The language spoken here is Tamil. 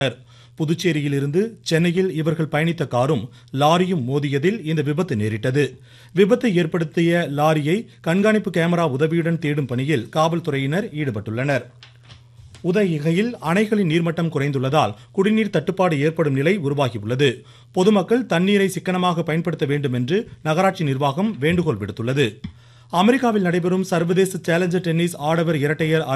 புதுச்சேரியிலிருந்து சென்னையில் இவர்கள் பயணித்த காரும் லாரியும் மோதியதில் இந்த விபத்து நேரிட்டது. விபத்தை ஏற்படுத்திய லாரியை கண்காணிப்பு கேமரா உதவியுடன் தேடும் பணியில் காவல்துறையினர் ஈடுபட்டுள்ளனர். உதகையில் அணைகளின் நீர்மட்டம் குறைந்துள்ளதால் குடிநீர் தட்டுப்பாடு ஏற்படும் நிலை உருவாகியுள்ளது. பொதுமக்கள் தண்ணீரை சிக்கனமாக பயன்படுத்த வேண்டும் என்று நகராட்சி நிர்வாகம் வேண்டுகோள் விடுத்துள்ளது. அமெரிக்காவில் நடைபெறும் சர்வதேச சேலஞ்சர் டென்னிஸ் ஆடவர் இரட்டையர்